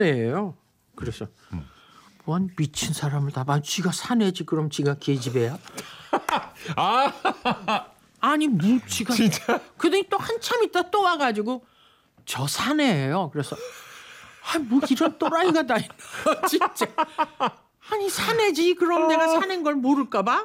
예요. 그래서 뭔 미친 사람을 다 봐. 지가 사내지 그럼 지가 계집애야? 아니 지가 진짜? 그러더니 또 한참 있다 또 와가지고 저 사내예요. 그래서 뭐 이런 또라이가 다 있나 진짜. 아니 사내지 그럼 내가 사낸 걸 모를까 봐?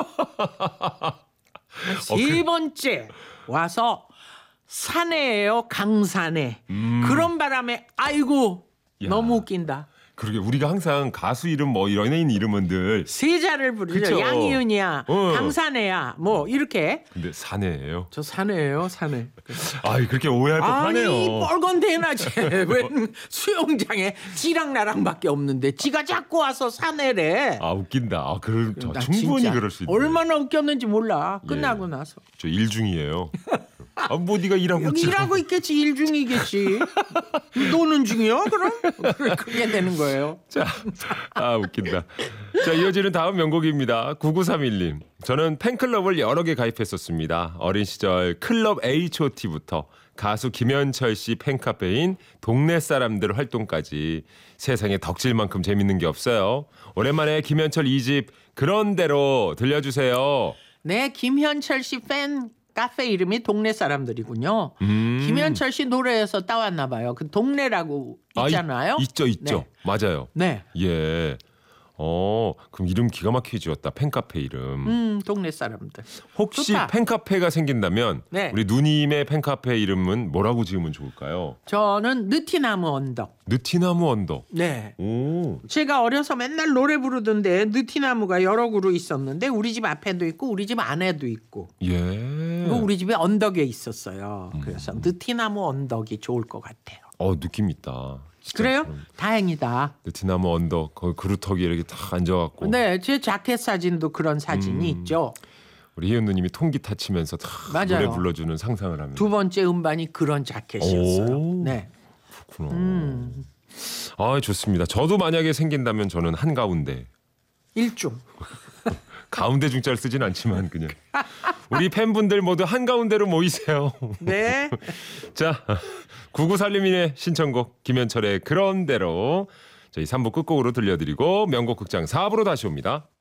세 번째 와서 사내예요. 강사내. 그런 바람에 아이고 야. 너무 웃긴다. 그러게 우리가 항상 가수 이름 뭐 연예인 이름은 늘 세자를 부르죠. 그쵸. 양희은이야, 강사내야, 뭐 이렇게. 근데 사내예요. 저 사내예요, 사내. 아, 그렇게 오해할 법하네요. 아니 뻘건 대낮에 웬 수영장에 지랑 나랑밖에 없는데 지가 자꾸 와서 사내래. 아, 웃긴다. 아, 나 충분히 진짜 그럴 수 있네. 얼마나 웃겼는지 몰라. 끝나고 나서. 저 일 중이에요. 아, 뭐 네가 일하고 여기 있지. 일하고 있겠지. 일 중이겠지. 노는 중이요? 그럼? 그게 되는 거예요. 자, 웃긴다. 자, 이어지는 다음 명곡입니다. 9931님. 저는 팬클럽을 여러 개 가입했었습니다. 어린 시절 클럽 H.O.T부터 가수 김현철 씨 팬카페인 동네 사람들 활동까지 세상에 덕질만큼 재밌는 게 없어요. 오랜만에 김현철 2집 그런 대로 들려주세요. 네, 김현철 씨 팬 카페 이름이 동네 사람들이군요. 김현철 씨 노래에서 따왔나 봐요. 그 동네라고 있잖아요. 있죠. 네. 맞아요. 네. 예. 그럼 이름 기가 막히게 지었다. 팬카페 이름. 동네 사람들. 혹시 좋다. 팬카페가 생긴다면 네. 우리 누님의 팬카페 이름은 뭐라고 지으면 좋을까요? 저는 느티나무 언덕. 느티나무 언덕. 네. 오. 제가 어려서 맨날 노래 부르던데 느티나무가 여러 그루 있었는데 우리 집 앞에도 있고 우리 집 안에도 있고 예. 그리고 우리 집에 언덕에 있었어요. 그래서 느티나무 언덕이 좋을 것 같아요. 느낌 있다. 진짜 그래요? 그럼 다행이다. 느티나무 언덕 거기 그루터기 이렇게 탁 앉아갖고 네, 제 자켓 사진도 그런 사진이 있죠. 우리 희연 누님이 통기타 치면서 탁 맞아요. 노래 불러주는 상상을 하면 두 번째 음반이 그런 자켓이었어요. 오. 네. 그렇구나. 아, 좋습니다. 저도 만약에 생긴다면 저는 한가운데 일중. 가운데 중자를 쓰진 않지만 그냥 우리 팬분들 모두 한가운데로 모이세요. 네. 자, 99살림인의 신청곡 김현철의 그런 대로 저희 3부 끝곡으로 들려드리고 명곡 극장 4부로 다시 옵니다.